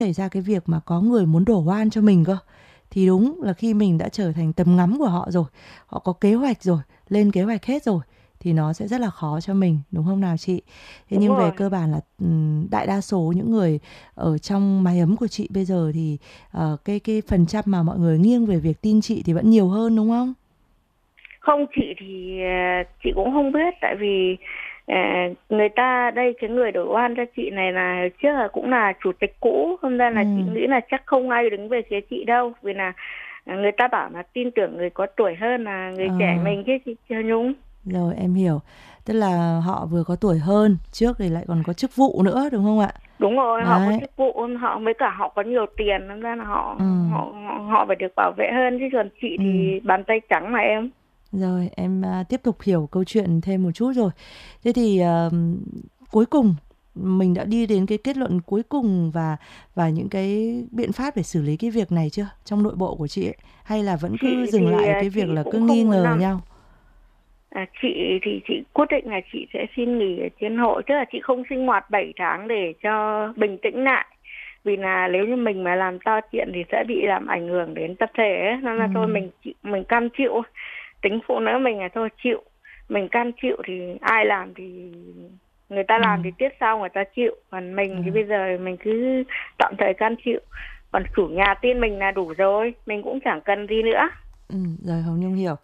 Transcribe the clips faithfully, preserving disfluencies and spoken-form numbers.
xảy ra cái việc mà có người muốn đổ oan cho mình cơ. Thì đúng là khi mình đã trở thành tầm ngắm của họ rồi, họ có kế hoạch rồi, lên kế hoạch hết rồi, thì nó sẽ rất là khó cho mình, đúng không nào chị? Thế Đúng nhưng về rồi. cơ bản là ừm, đại đa số những người ở trong mái ấm của chị bây giờ thì ờ, cái cái phần trăm mà mọi người nghiêng về việc tin chị thì vẫn nhiều hơn, đúng không? Không, chị thì à, chị cũng không biết, tại vì à, người ta đây, cái người đổ oan cho chị này là trước là cũng là chủ tịch cũ, hôm nay Ừ, là chị nghĩ là chắc không ai đứng về phía chị đâu, vì là à, người ta bảo là tin tưởng người có tuổi hơn là người ờ, trẻ mình chứ, chị chưa Nhung. rồi em hiểu. Tức là họ vừa có tuổi hơn, trước thì lại còn có chức vụ nữa, đúng không ạ? Đúng rồi, họ có Đấy. chức vụ, họ với cả họ có nhiều tiền, nên ra là họ Ừ, họ họ, họ phải được bảo vệ hơn, chứ còn chị ừ. thì bàn tay trắng mà em. Rồi, em à, tiếp tục hiểu câu chuyện thêm một chút rồi. Thế thì à, cuối cùng mình đã đi đến cái kết luận cuối cùng và và những cái biện pháp để xử lý cái việc này chưa? Trong nội bộ của chị ấy, hay là vẫn cứ Chị dừng thì lại ở à, cái việc chị là cứ cũng nghi không muốn ngờ làm. nhau? À, chị thì chị quyết định là chị sẽ xin nghỉ ở trên hội, tức là chị không sinh hoạt bảy tháng để cho bình tĩnh lại, vì là nếu như mình mà làm to chuyện thì sẽ bị làm ảnh hưởng đến tập thể ấy. Nên Ừ, là thôi mình chịu- mình cam chịu, tính phụ nữ mình là thôi chịu, mình cam chịu thì ai làm thì người ta ừ, làm thì tiếp sau người ta chịu, còn mình rồi, thì bây giờ mình cứ tạm thời cam chịu, còn chủ nhà tin mình là đủ rồi, mình cũng chẳng cần gì nữa. ừ, rồi Hồng Nhung hiểu.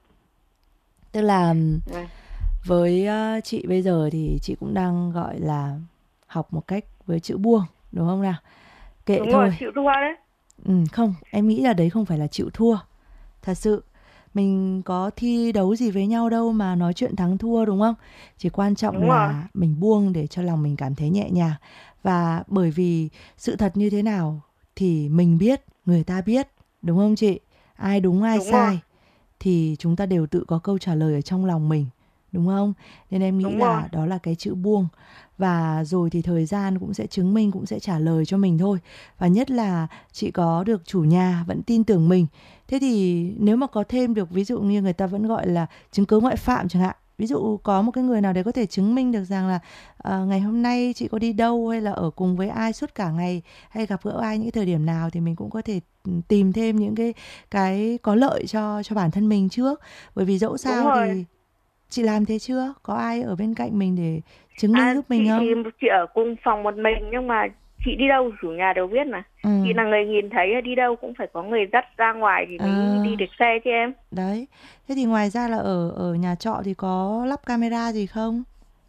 Tức là Ừ, với ờ, chị bây giờ thì chị cũng đang gọi là học một cách với chữ buông, đúng không nào? Kệ đúng rồi, thôi. chịu thua đấy. Ừ, không, em nghĩ là đấy không phải là chịu thua. Thật sự, mình có thi đấu gì với nhau đâu mà nói chuyện thắng thua, đúng không? Chỉ quan trọng Đúng rồi. là mình buông để cho lòng mình cảm thấy nhẹ nhàng. Và bởi vì sự thật như thế nào thì mình biết, người ta biết, đúng không chị? Ai đúng ai Đúng rồi. sai thì chúng ta đều tự có câu trả lời ở trong lòng mình, đúng không? Nên em nghĩ Đúng rồi. là đó là cái chữ buông. Và rồi thì thời gian cũng sẽ chứng minh, cũng sẽ trả lời cho mình thôi. Và nhất là chị có được chủ nhà vẫn tin tưởng mình. Thế thì nếu mà có thêm được, ví dụ như người ta vẫn gọi là chứng cứ ngoại phạm chẳng hạn, ví dụ có một cái người nào đấy có thể chứng minh được rằng là ờ, ngày hôm nay chị có đi đâu hay là ở cùng với ai suốt cả ngày, hay gặp gỡ ai những cái thời điểm nào, thì mình cũng có thể ừ, tìm thêm những cái cái có lợi cho cho bản thân mình trước. Bởi vì dẫu Đúng sao rồi. thì chị làm thế chưa? Có ai ở bên cạnh mình để chứng minh À, giúp chị mình thì không? chị ở cùng phòng một mình, nhưng mà chị đi đâu chủ nhà đều biết mà. Ừ. Chị là người nhìn thấy, đi đâu cũng phải có người dắt ra ngoài thì mới đi À, được xe chứ em. đấy. Thế thì ngoài ra là ở ở nhà trọ thì có lắp camera gì không?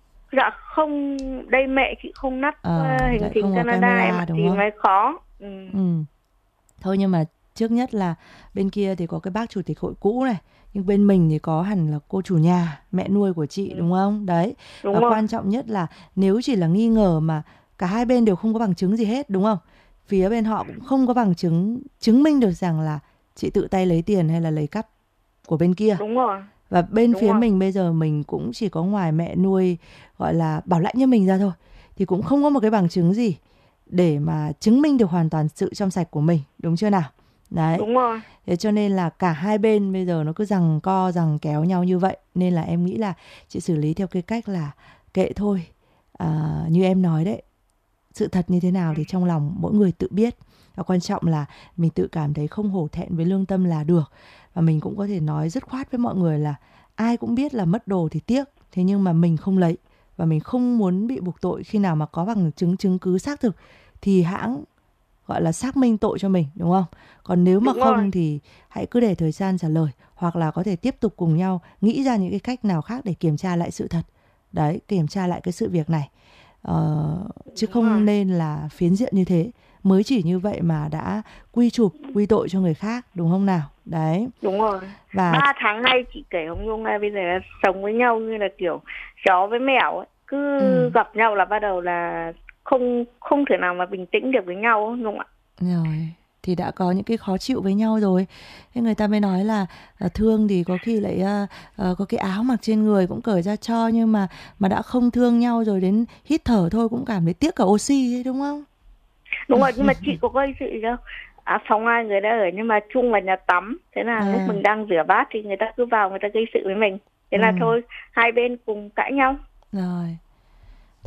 Dạ không, đây mẹ chị không nắp ờ, Ờ, hình lại trình không có Canada em camera ạ, đúng thì không? mới khó. Ừ. Ừ. Thôi nhưng mà trước nhất là bên kia thì có cái bác chủ tịch hội cũ này, nhưng bên mình thì có hẳn là cô chủ nhà, mẹ nuôi của chị, Ừ. đúng không? Đấy. Và Đúng rồi. quan trọng nhất là nếu chỉ là nghi ngờ mà cả hai bên đều không có bằng chứng gì hết, đúng không? Phía bên họ cũng không có bằng chứng chứng minh được rằng là chị tự tay lấy tiền hay là lấy cắp của bên kia. Đúng rồi. Và bên Đúng phía rồi. mình bây giờ mình cũng chỉ có ngoài mẹ nuôi gọi là bảo lãnh cho mình ra thôi, thì cũng không có một cái bằng chứng gì để mà chứng minh được hoàn toàn sự trong sạch của mình, đúng chưa nào? Đấy. Đúng rồi. Thế cho nên là cả hai bên bây giờ nó cứ giằng co giằng kéo nhau như vậy, nên là em nghĩ là chị xử lý theo cái cách là kệ thôi. À, như em nói đấy, sự thật như thế nào thì trong lòng mỗi người tự biết. Và quan trọng là mình tự cảm thấy không hổ thẹn với lương tâm là được. Và mình cũng có thể nói dứt khoát với mọi người là ai cũng biết là mất đồ thì tiếc, thế nhưng mà mình không lấy và mình không muốn bị buộc tội. Khi nào mà có bằng chứng chứng cứ xác thực thì hãng gọi là xác minh tội cho mình, đúng không? Còn nếu mà Đúng rồi. không thì hãy cứ để thời gian trả lời, hoặc là có thể tiếp tục cùng nhau nghĩ ra những cái cách nào khác để kiểm tra lại sự thật. Đấy, kiểm tra lại cái sự việc này. Ờ, chứ Đúng rồi. không nên là phiến diện như thế. Mới chỉ như vậy mà đã quy chụp, quy tội cho người khác, đúng không nào? Đấy. Đúng rồi. Và Ba tháng nay chị kể ông Nhung là bây giờ là sống với nhau như là kiểu chó với mèo ấy. Cứ ừ, gặp nhau là bắt đầu là không không thể nào mà bình tĩnh được với nhau ấy, Nhung ạ. rồi thì đã có những cái khó chịu với nhau rồi. Thế người ta mới nói là à, thương thì có khi lại à, à, có cái áo mặc trên người cũng cởi ra cho, nhưng mà mà đã không thương nhau rồi, đến hít thở thôi cũng cảm thấy tiếc cả oxy ấy, đúng không? Đúng rồi, nhưng mà chị có gây sự gì đâu. À, phòng ai người đã ở, nhưng mà chung là nhà tắm. Thế là lúc À, mình đang rửa bát thì người ta cứ vào người ta gây sự với mình. Thế ừ, là thôi, hai bên cùng cãi nhau. rồi.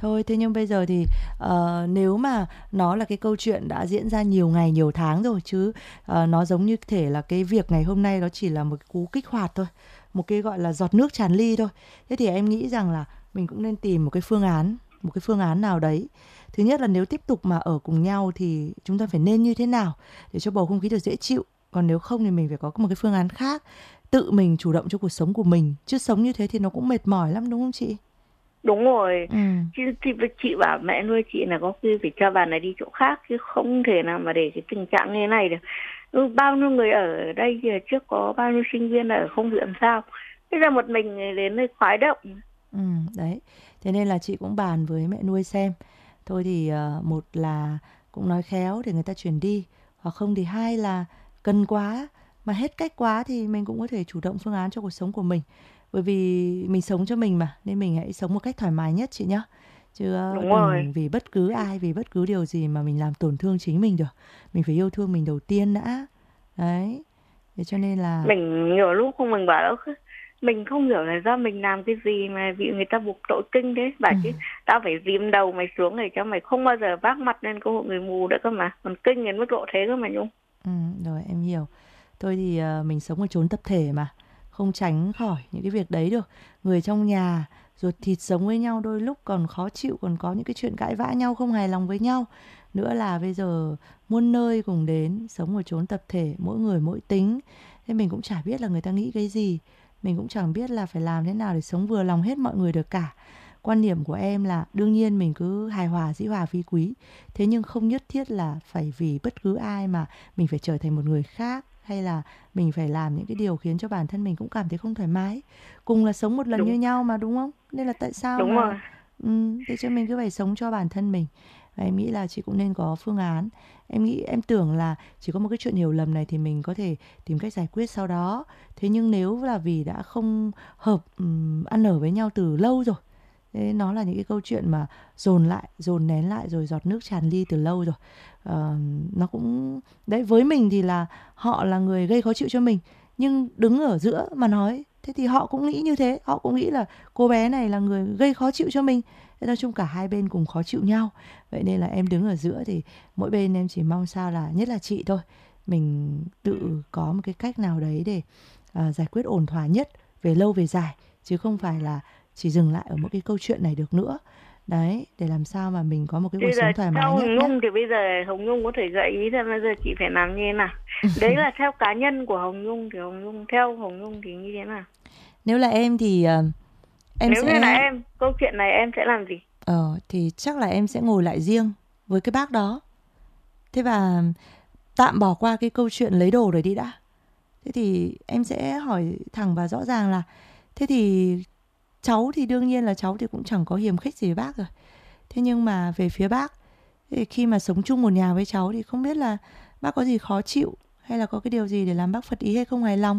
Thôi thế nhưng bây giờ thì ờ, nếu mà nó là cái câu chuyện đã diễn ra nhiều ngày nhiều tháng rồi, chứ ờ, nó giống như thể là cái việc ngày hôm nay nó chỉ là một cái cú kích hoạt thôi, một cái gọi là giọt nước tràn ly thôi. Thế thì em nghĩ rằng là mình cũng nên tìm một cái phương án, một cái phương án nào đấy. Thứ nhất là nếu tiếp tục mà ở cùng nhau thì chúng ta phải nên như thế nào để cho bầu không khí được dễ chịu. Còn nếu không thì mình phải có một cái phương án khác, tự mình chủ động cho cuộc sống của mình, chứ sống như thế thì nó cũng mệt mỏi lắm, đúng không chị? Đúng rồi. Ừ. Chứ thì chị bảo mẹ nuôi chị là có khi phải cho bà này đi chỗ khác, chứ không thể nào mà để cái tình trạng như thế này được. Ừ, bao nhiêu người ở đây giờ trước có bao nhiêu sinh viên ở không biết làm sao, bây giờ một mình đến nơi khoái động. Ừ, đấy. Thế nên là chị cũng bàn với mẹ nuôi xem. Thôi thì ờ, một là cũng nói khéo để người ta chuyển đi, hoặc không thì hai là cần quá mà hết cách quá thì mình cũng có thể chủ động phương án cho cuộc sống của mình. Bởi vì mình sống cho mình mà, nên mình hãy sống một cách thoải mái nhất chị nhá. Chứ ờ, Đúng rồi. đừng vì bất cứ ai, vì bất cứ điều gì mà mình làm tổn thương chính mình được. Mình phải yêu thương mình đầu tiên đã. Đấy. Thế cho nên là Mình nhiều lúc không, mình bảo đâu, mình không hiểu là do mình làm cái gì mà bị người ta buộc tội kinh thế. Bảo ừ, chứ tao phải dìm đầu mày xuống để cho mày không bao giờ vác mặt lên cơ hội người mù nữa cơ mà. Còn kinh đến mức độ thế cơ mà Nhung. ừ, rồi em hiểu. Thôi thì ờ, mình sống ở chốn tập thể mà, không tránh khỏi những cái việc đấy được. Người trong nhà ruột thịt sống với nhau đôi lúc còn khó chịu, còn có những cái chuyện cãi vã nhau, không hài lòng với nhau. Nữa là bây giờ muôn nơi cùng đến, sống ở chốn tập thể, mỗi người mỗi tính. Thế mình cũng chả biết là người ta nghĩ cái gì. Mình cũng chẳng biết là phải làm thế nào để sống vừa lòng hết mọi người được cả. Quan điểm của em là đương nhiên mình cứ hài hòa dĩ hòa vi quý. Thế nhưng không nhất thiết là phải vì bất cứ ai mà mình phải trở thành một người khác, hay là mình phải làm những cái điều khiến cho bản thân mình cũng cảm thấy không thoải mái. Cùng là sống một lần như Đúng, nhau mà, đúng không? Nên là tại sao đúng mà rồi. ừ, thế cho mình cứ phải sống cho bản thân mình. Và em nghĩ là chị cũng nên có phương án. Em nghĩ em tưởng là chỉ có một cái chuyện hiểu lầm này thì mình có thể tìm cách giải quyết sau đó. Thế nhưng nếu là vì đã không hợp um, ăn ở với nhau từ lâu rồi, thế nó là những cái câu chuyện mà dồn lại, dồn nén lại rồi giọt nước tràn ly từ lâu rồi. Ờ, nó cũng đấy, với mình thì là họ là người gây khó chịu cho mình, nhưng đứng ở giữa mà nói thế thì họ cũng nghĩ như thế, họ cũng nghĩ là cô bé này là người gây khó chịu cho mình. Thế nói chung cả hai bên cùng khó chịu nhau. Vậy nên là em đứng ở giữa thì mỗi bên em chỉ mong sao là, nhất là chị thôi, mình tự có một cái cách nào đấy để à, giải quyết ổn thỏa nhất về lâu về dài, chứ không phải là chỉ dừng lại ở một cái câu chuyện này được nữa. Đấy, để làm sao mà mình có một cái cuộc Bây giờ sống thoải theo mái nhất Hồng nhé. Nhung thì bây giờ Hồng Nhung có thể gợi ý xem bây giờ chị phải làm như thế nào. Đấy là theo cá nhân của Hồng Nhung thì Hồng Nhung, theo Hồng Nhung thì như thế nào? Nếu là em thì ờ, em Nếu như là sẽ em, câu chuyện này em sẽ làm gì? ờ thì chắc là em sẽ ngồi lại riêng với cái bác đó. Thế và tạm bỏ qua cái câu chuyện lấy đồ rồi đi đã. Thế thì em sẽ hỏi thẳng và rõ ràng là thế thì cháu thì đương nhiên là cháu thì cũng chẳng có hiềm khích gì với bác rồi. Thế nhưng mà về phía bác thì khi mà sống chung một nhà với cháu thì không biết là bác có gì khó chịu hay là có cái điều gì để làm bác phật ý hay không hài lòng.